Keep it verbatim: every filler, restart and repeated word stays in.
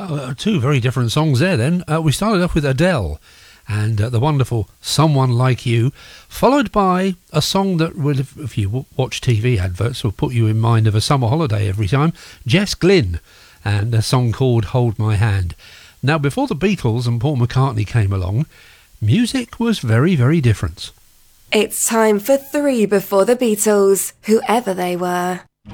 Uh, two very different songs there then. Uh, we started off with Adele and uh, the wonderful Someone Like You, followed by a song that, will, if, if you w- watch T V adverts, will put you in mind of a summer holiday every time, Jess Glynne, and a song called Hold My Hand. Now, before the Beatles and Paul McCartney came along, music was very, very different. It's time for three before the Beatles, whoever they were.